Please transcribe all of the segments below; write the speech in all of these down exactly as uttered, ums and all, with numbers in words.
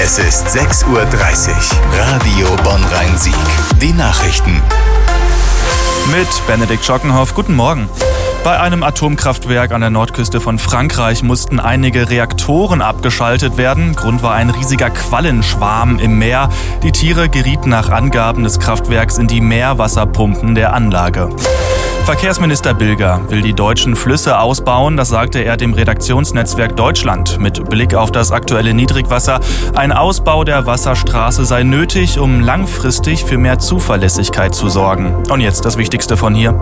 Es ist sechs Uhr dreißig. Radio Bonn-Rhein-Sieg. Die Nachrichten. Mit Benedikt Schockenhoff. Guten Morgen. Bei einem Atomkraftwerk an der Nordküste von Frankreich mussten einige Reaktoren abgeschaltet werden. Grund war ein riesiger Quallenschwarm im Meer. Die Tiere gerieten nach Angaben des Kraftwerks in die Meerwasserpumpen der Anlage. Verkehrsminister Bilger will die deutschen Flüsse ausbauen, das sagte er dem Redaktionsnetzwerk Deutschland. Mit Blick auf das aktuelle Niedrigwasser, ein Ausbau der Wasserstraße sei nötig, um langfristig für mehr Zuverlässigkeit zu sorgen. Und jetzt das Wichtigste von hier.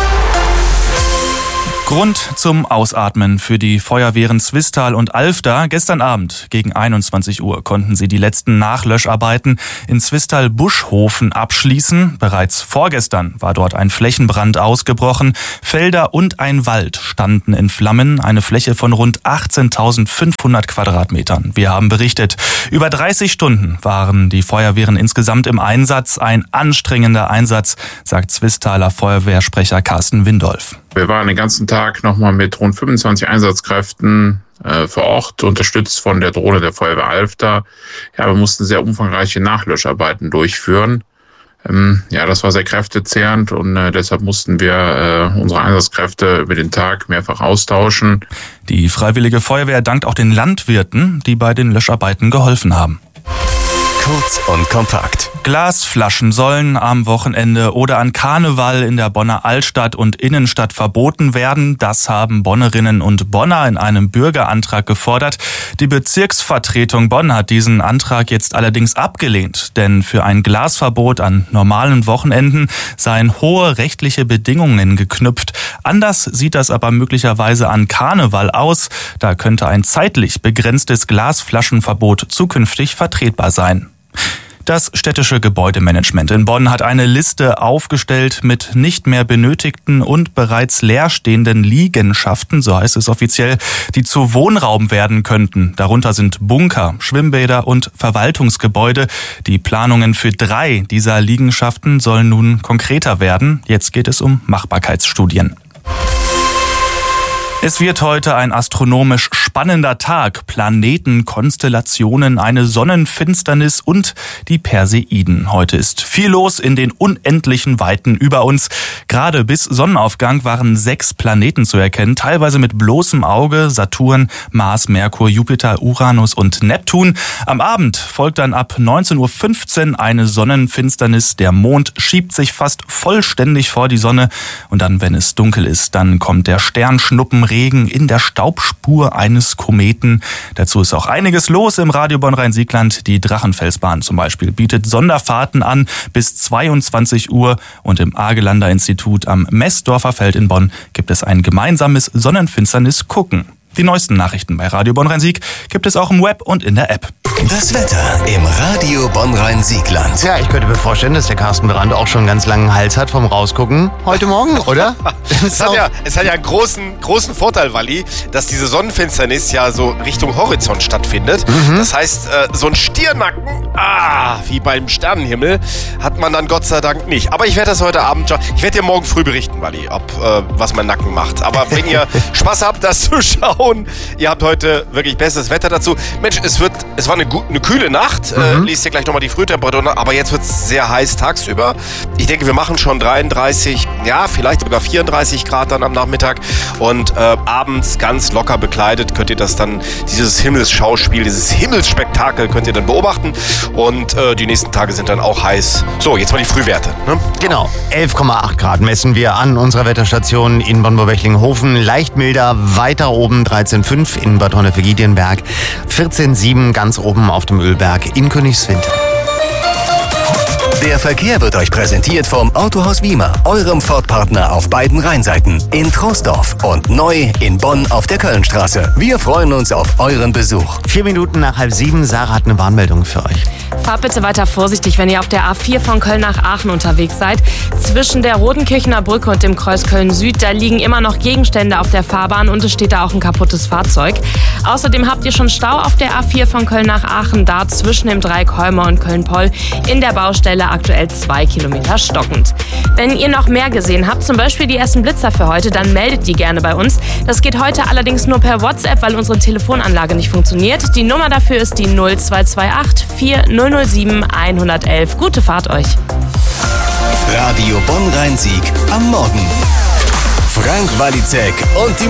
Grund zum Ausatmen für die Feuerwehren Zwistal und Alfter. Gestern Abend gegen einundzwanzig Uhr konnten sie die letzten Nachlöscharbeiten in Zwistal-Buschhofen abschließen. Bereits vorgestern war dort ein Flächenbrand ausgebrochen. Felder und ein Wald standen in Flammen, eine Fläche von rund achtzehntausendfünfhundert Quadratmetern. Wir haben berichtet, über dreißig Stunden waren die Feuerwehren insgesamt im Einsatz. Ein anstrengender Einsatz, sagt Zwistaler Feuerwehrsprecher Carsten Windolf. Wir waren den ganzen Tag nochmal mit rund fünfundzwanzig Einsatzkräften äh, vor Ort, unterstützt von der Drohne der Feuerwehr Alfter. Ja, wir mussten sehr umfangreiche Nachlöscharbeiten durchführen. Ähm, ja, das war sehr kräftezehrend und äh, deshalb mussten wir äh, unsere Einsatzkräfte über den Tag mehrfach austauschen. Die Freiwillige Feuerwehr dankt auch den Landwirten, die bei den Löscharbeiten geholfen haben. Kurz und kompakt. Glasflaschen sollen am Wochenende oder an Karneval in der Bonner Altstadt und Innenstadt verboten werden. Das haben Bonnerinnen und Bonner in einem Bürgerantrag gefordert. Die Bezirksvertretung Bonn hat diesen Antrag jetzt allerdings abgelehnt. Denn für ein Glasverbot an normalen Wochenenden seien hohe rechtliche Bedingungen geknüpft. Anders sieht das aber möglicherweise an Karneval aus. Da könnte ein zeitlich begrenztes Glasflaschenverbot zukünftig vertretbar sein. Das städtische Gebäudemanagement in Bonn hat eine Liste aufgestellt mit nicht mehr benötigten und bereits leerstehenden Liegenschaften, so heißt es offiziell, die zu Wohnraum werden könnten. Darunter sind Bunker, Schwimmbäder und Verwaltungsgebäude. Die Planungen für drei dieser Liegenschaften sollen nun konkreter werden. Jetzt geht es um Machbarkeitsstudien. Es wird heute ein astronomisch spannender Tag. Planeten, Konstellationen, eine Sonnenfinsternis und die Perseiden. Heute ist viel los in den unendlichen Weiten über uns. Gerade bis Sonnenaufgang waren sechs Planeten zu erkennen, teilweise mit bloßem Auge: Saturn, Mars, Merkur, Jupiter, Uranus und Neptun. Am Abend folgt dann ab neunzehn Uhr fünfzehn eine Sonnenfinsternis. Der Mond schiebt sich fast vollständig vor die Sonne. Und dann, wenn es dunkel ist, dann kommt der Sternschnuppen Regen in der Staubspur eines Kometen. Dazu ist auch einiges los im Radio Bonn-Rhein-Siegland. Die Drachenfelsbahn zum Beispiel bietet Sonderfahrten an bis zweiundzwanzig Uhr. Und im Argelander Institut am Messdorfer Feld in Bonn gibt es ein gemeinsames Sonnenfinsternis-Gucken. Die neuesten Nachrichten bei Radio Bonn-Rhein-Sieg gibt es auch im Web und in der App. Das Wetter im Radio Bonn-Rhein-Siegland. Ja, ich könnte mir vorstellen, dass der Carsten Brandt auch schon einen ganz langen Hals hat vom Rausgucken heute Morgen, oder? es, hat ja, es hat ja einen großen, großen Vorteil, Walli, dass diese Sonnenfinsternis ja so Richtung Horizont stattfindet. Mhm. Das heißt, so ein Stirnacken, ah, wie beim Sternenhimmel, hat man dann Gott sei Dank nicht. Aber ich werde das heute Abend schon, ich werde dir morgen früh berichten, Walli, ob äh, was mein Nacken macht. Aber wenn ihr Spaß habt, das zu schauen, ihr habt heute wirklich bestes Wetter dazu. Mensch, es wird, es war eine, eine kühle Nacht. Mhm. Äh, liest ihr gleich nochmal die Frühtemperatur nach, aber jetzt wird es sehr heiß tagsüber. Ich denke, wir machen schon dreiunddreißig, ja, vielleicht sogar vierunddreißig Grad dann am Nachmittag. Und äh, abends ganz locker bekleidet könnt ihr das dann, dieses Himmelsschauspiel, dieses Himmelsspektakel könnt ihr dann beobachten. Und äh, die nächsten Tage sind dann auch heiß. So, jetzt mal die Frühwerte. Ne? Genau, elf Komma acht Grad messen wir an unserer Wetterstation in Bonn-Burgbächling-Hofen. Leicht milder, weiter oben dreizehn Komma fünf in Bad Honnef-Giedienberg, vierzehn Komma sieben ganz oben auf dem Ölberg in Königswinter. Der Verkehr wird euch präsentiert vom Autohaus Wiemer, eurem Ford-Partner auf beiden Rheinseiten, in Troisdorf und neu in Bonn auf der Kölnstraße. Wir freuen uns auf euren Besuch. Vier Minuten nach halb sieben, Sarah hat eine Warnmeldung für euch. Fahrt bitte weiter vorsichtig, wenn ihr auf der A vier von Köln nach Aachen unterwegs seid. Zwischen der Rodenkirchener Brücke und dem Kreuz Köln-Süd, da liegen immer noch Gegenstände auf der Fahrbahn und es steht da auch ein kaputtes Fahrzeug. Außerdem habt ihr schon Stau auf der A vier von Köln nach Aachen, da zwischen dem Dreieck Holmer und Köln-Poll in der Baustelle aktuell zwei Kilometer stockend. Wenn ihr noch mehr gesehen habt, zum Beispiel die ersten Blitzer für heute, dann meldet die gerne bei uns. Das geht heute allerdings nur per WhatsApp, weil unsere Telefonanlage nicht funktioniert. Die Nummer dafür ist die null zwei zwei acht vier null null sieben eins eins eins. Gute Fahrt euch. Radio Bonn-Rhein-Sieg am Morgen. Frank Walizek und die